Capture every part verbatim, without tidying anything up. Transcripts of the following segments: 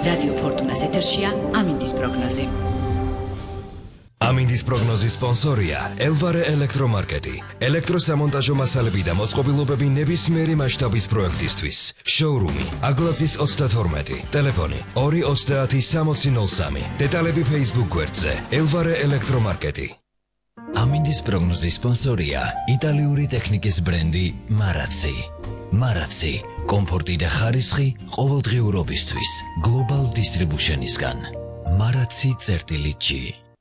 რადიო ფორტუნას ეთერშია ამინდის პროგნოზი. ამინდის პროგნოზის სპონსორია ელვარე ელექტრომარკეტი. ელექტროსამონტაჟო მასალები და მოწყობილობები ნებისმიერი მასშტაბის პროექტისთვის. შოურუმი აგლაძის ოცდათორმეტი, ტელეფონი ორი ოცდაათი სამოცი ნოლ სამი. დეტალები Facebook გვერდზე ელვარე ელექტრომარკეტი. ამინდის პროგნოზის სპონსორია იტალიური ტექნიკის ბრენდი მარაცი. მარაცი, კომფორტი და ხარისხი ყოველდღიურობისთვის Global Distribution-ისგან. მარაცი წერტილი ჯი.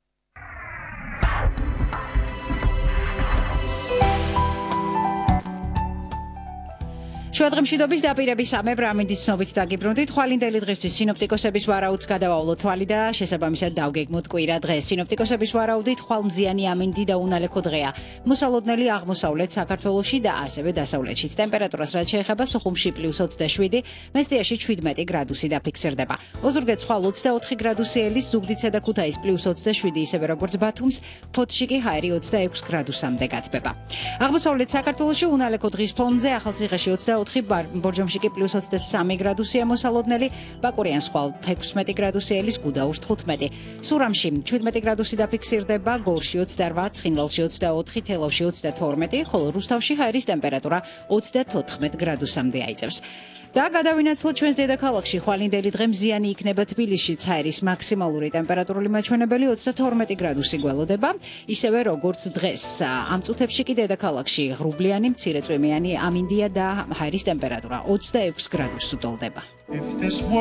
შუადღემშვიდობის დაპირების ამებ ამინდის ცნობით დაგიბრუნდით. ხვალინდელი დღისთვის სინოპტიკოსების ვარაუდს გადავავლოთ თვალი და შესაბამისად დავგეგმოთ კვირა დღეს. სინოპტიკოსების ვარაუდით ხვალმზიანი ამინდი და უნალექო დღეა. მოსალოდნელი აღმოსავლეთ საქართველოში და ასევე დასავლეთშიც. ტემპერატურას რაც შეეხება სოხუმში პლუს ოცდაშვიდი, მესტიაში შვიდმეტი გრადუსი დაფიქსირდება. ოზურგეთ სხვა ოცდაოთხი გრადუსი ელის, ზუგდიდსა და ქუთაის პლუს ოცდაშვიდი, ისევე როგორც ბათუმს, ფოთში კი ჰაერი ოცდაექვსი გრადუსამდე გათბება. აღმოსავლეთ საქართველოში უნალექო დღის ფონზე ახალციხეში ოცდაოთხი, ბორჯომში კი პლუს ოცდასამი გრადუსია მოსალოდნელი, ბაკურიან სხვა თექვსმეტი გრადუსი ელის, გუდაურს თხუთმეტი. სურამში შვიდმეტი გრადუსი დაფიქსირდება, გორში ოცდარვა, ცხინვალში ოცდაოთხი, თელავში ოცდათორმეტი, ხოლო რუსთავში ჰაერის ტემპერატურა ოცდათოთხმეტ გრადუსამდე აიწევს. და გადავინაცვლოთ ჩვენს დედაქალაქში. ხვალინდელი დღე მზიანი იქნება თბილისში, ჰაერის მაქსიმალური ტემპერატურული მაჩვენებელი ოცდათორმეტი გრადუსი გველოდება, ისევე როგორც დღეს. ამ წუთებში კი დედაქალაქში ღრუბლიანი, მცირეწვიმიანი ამინდია და ჰაერის ტემპერატურა ოცდაექვსი გრადუსს უტოლდება.